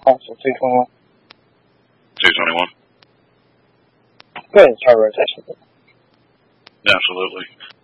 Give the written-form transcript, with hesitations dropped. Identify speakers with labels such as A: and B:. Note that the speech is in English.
A: Also 221.
B: 221.
A: Go ahead and start rotation.
B: Absolutely.